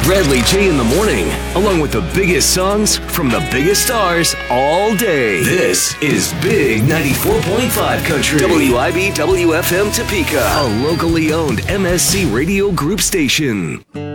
Bradley J in the morning, along with the biggest songs from the biggest stars all day. This is Big 94.5 Country. WIBWFM Topeka, a locally owned MSC Radio Group station.